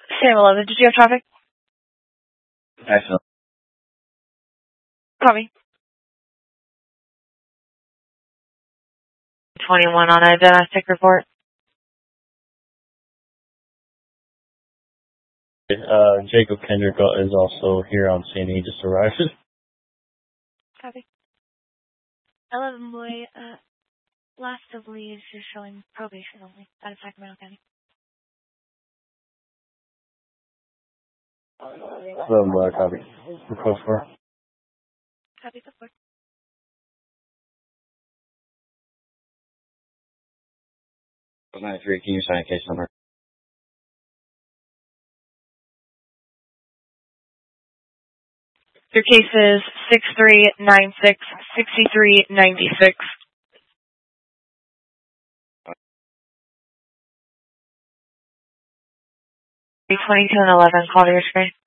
Sam 11, did you have traffic? Excellent. Copy. 21 on a domestic report. Jacob Kendrick is also here on scene. He just arrived. Copy. 11 boy, last of leads is showing probation only out of Sacramento County. 11 copy. Request for. Copy, support. 93, can you sign case number? Your case is 6396-6396. 22 and 11, call to your screen.